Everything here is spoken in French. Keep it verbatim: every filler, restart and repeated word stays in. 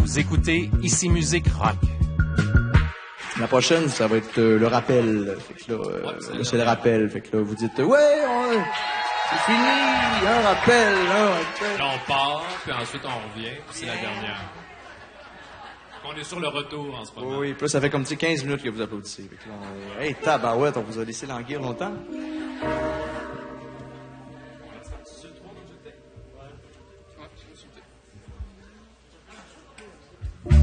Vous écoutez Ici Musique Rock. La prochaine, ça va être euh, le rappel. Fait que là, euh, Ouais, là, c'est le rappel. Fait que là, vous dites, ouais, on... c'est fini, un rappel, un rappel. Là, on part, puis ensuite on revient, puis c'est la dernière. On est sur le retour en ce moment. Oui, puis là, ça fait comme, tu sais, quinze minutes que vous applaudissez. Fait que là, on... Hey, tabarouette, on vous a laissé languir longtemps.